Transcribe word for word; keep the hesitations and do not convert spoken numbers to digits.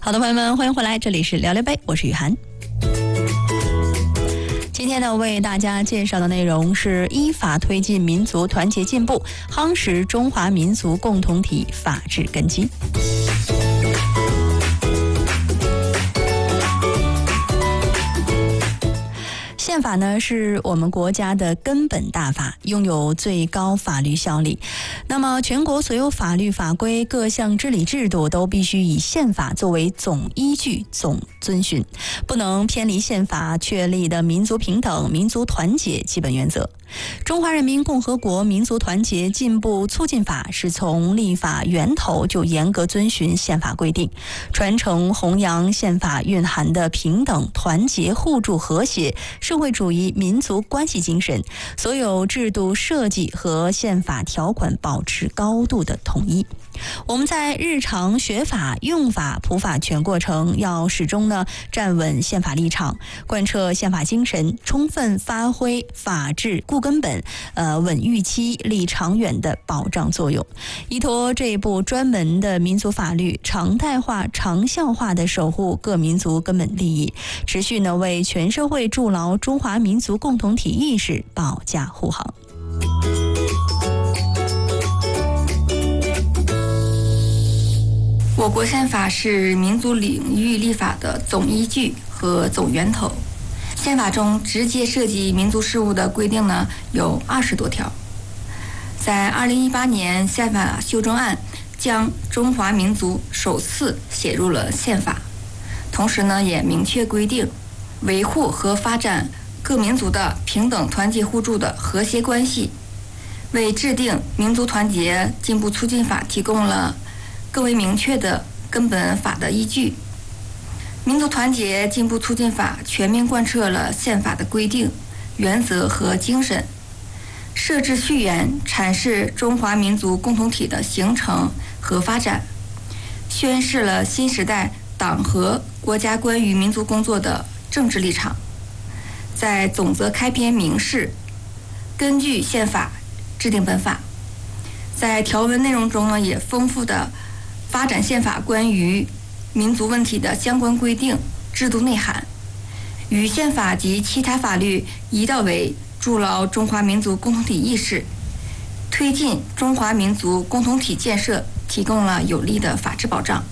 好的，朋友们，欢迎回来，这里是聊聊杯，我是雨涵。今天呢，为大家介绍的内容是依法推进民族团结进步，夯实中华民族共同体法治根基。宪法呢是我们国家的根本大法，拥有最高法律效力。那么全国所有法律法规各项治理制度都必须以宪法作为总依据、总遵循，不能偏离宪法确立的民族平等、民族团结基本原则。中华人民共和国民族团结进步促进法是从立法源头就严格遵循宪法规定，传承弘扬宪法蕴含的平等、团结、互助、和谐社会主义民族关系精神，所有制度设计和宪法条款保持高度的统一。我们在日常学法、用法、普法全过程要始终呢站稳宪法立场，贯彻宪法精神，充分发挥法治固根本、呃稳预期、立长远的保障作用，依托这部专门的民族法律，常态化、长效化的守护各民族根本利益，持续呢为全社会筑牢中华民族共同体意识保驾护航。 我国宪法是民族领域立法的总依据和总源头。宪法中直接涉及民族事务的规定呢有二十多条。在二零一八年宪法修正案将中华民族首次写入了宪法，同时呢也明确规定维护和发展各民族的平等、团结、互助的和谐关系，为制定民族团结进步促进法提供了更为明确的根本法的依据。民族团结进步促进法全面贯彻了宪法的规定、原则和精神，设置序言阐释中华民族共同体的形成和发展，宣示了新时代党和国家关于民族工作的政治立场。在总则开篇明示，根据宪法制定本法。在条文内容中呢，也丰富的发展宪法关于民族问题的相关规定、制度内涵，与宪法及其他法律一道为筑牢中华民族共同体意识、推进中华民族共同体建设提供了有力的法治保障。